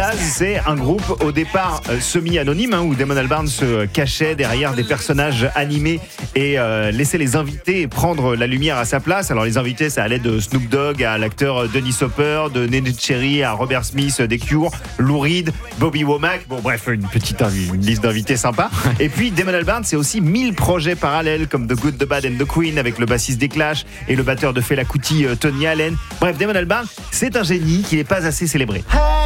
base, c'est un groupe au départ semi-anonyme, où Damon Albarn se cachait derrière des personnages animés et laissait les invités prendre la lumière à sa place. Alors les invités, ça allait de Snoop Dogg à l'acteur Dennis Hopper, de Neneh Cherry à Robert Smith des Cure, Lou Reed, Bobby Womack. Bon bref, une liste d'invités sympa. Et puis Damon Albarn, c'est aussi 1000 projets parallèles comme The Good, The Bad and The Queen avec le bassiste des Clash et le batteur de Fela Kuti, Tony Allen. Bref, Damon Albarn, c'est un génie qui n'est pas assez célébré.